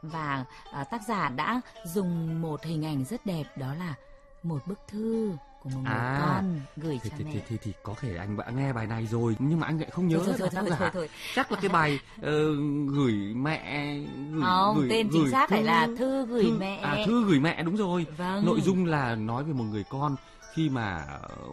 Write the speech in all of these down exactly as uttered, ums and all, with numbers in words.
Và à, tác giả đã dùng một hình ảnh rất đẹp, đó là một bức thư của một người À, con gửi thì, cho thì, mẹ. thì, thì, thì có thể anh đã nghe bài này rồi, nhưng mà anh lại không nhớ Thôi, thôi, là thôi, tác thôi, giả. thôi, thôi. Chắc là cái bài uh, gửi mẹ, gửi, Không, gửi, tên gửi chính xác thư, phải là thư gửi thư, mẹ. À, thư gửi mẹ, đúng rồi. Vâng. Nội dung là nói về một người con khi mà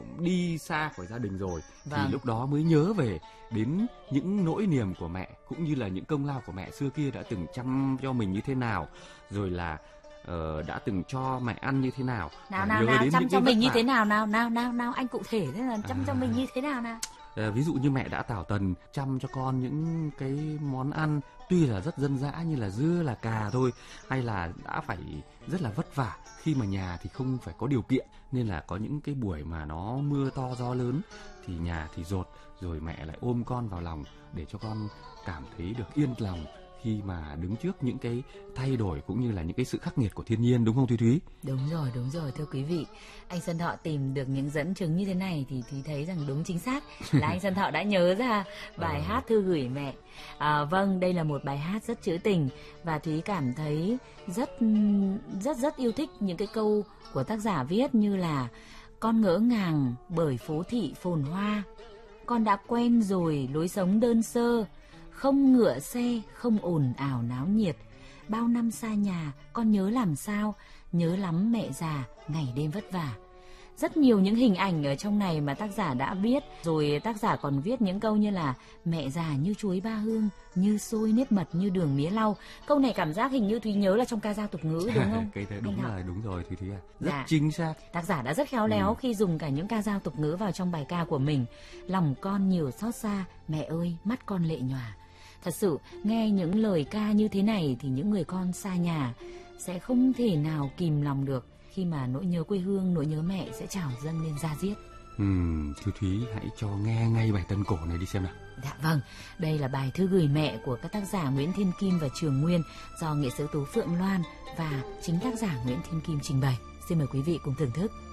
đi xa khỏi gia đình rồi, Vâng. thì lúc đó mới nhớ về đến những nỗi niềm của mẹ, cũng như là những công lao của mẹ xưa kia đã từng chăm cho mình như thế nào, rồi là uh, đã từng cho mẹ ăn như thế nào. Nào Và nào nhớ nào, đến chăm những cho cái mình vất như vả. thế nào nào, nào nào nào, anh cụ thể thế là chăm À. cho mình như thế nào nào. À, ví dụ như mẹ đã tảo tần chăm cho con những cái món ăn tuy là rất dân dã như là dưa là cà thôi, hay là đã phải rất là vất vả khi mà nhà thì không phải có điều kiện, nên là có những cái buổi mà nó mưa to gió lớn thì nhà thì dột, rồi mẹ lại ôm con vào lòng để cho con cảm thấy được yên lòng khi mà đứng trước những cái thay đổi cũng như là những cái sự khắc nghiệt của thiên nhiên, đúng không Thúy Thúy? Đúng rồi, đúng rồi, thưa quý vị. Anh Xuân Thọ tìm được những dẫn chứng như thế này thì thì thấy rằng đúng chính xác là anh Xuân Thọ đã nhớ ra bài hát Thư gửi mẹ. À, vâng, đây là một bài hát rất trữ tình và Thúy cảm thấy rất rất rất yêu thích những cái câu của tác giả viết như là: con ngỡ ngàng bởi phố thị phồn hoa, con đã quen rồi lối sống đơn sơ, không ngựa xe, không ồn ào náo nhiệt. Bao năm xa nhà, con nhớ làm sao, nhớ lắm mẹ già, ngày đêm vất vả. Rất nhiều những hình ảnh ở trong này mà tác giả đã viết. Rồi tác giả còn viết những câu như là: mẹ già như chuối ba hương, như xôi nếp mật, như đường mía lau. Câu này cảm giác hình như Thúy nhớ là trong ca dao tục ngữ, đúng không? Cái đấy đúng là đúng rồi Thúy Thúy à. Rất Dạ. chính xác. Tác giả đã rất khéo léo ừ. khi dùng cả những ca dao tục ngữ vào trong bài ca của mình. Lòng con nhiều xót xa, mẹ ơi mắt con lệ nhòa. Thật sự nghe những lời ca như thế này thì những người con xa nhà sẽ không thể nào kìm lòng được khi mà nỗi nhớ quê hương, nỗi nhớ mẹ sẽ trào dâng lên da diết. Ừ, Thúy Thúy hãy cho nghe ngay bài tân cổ này đi xem nào. Dạ vâng, đây là bài Thư gửi mẹ của các tác giả Nguyễn Thiên Kim và Trường Nguyên do nghệ sĩ ưu tú Phượng Loan và chính tác giả Nguyễn Thiên Kim trình bày. Xin mời quý vị cùng thưởng thức.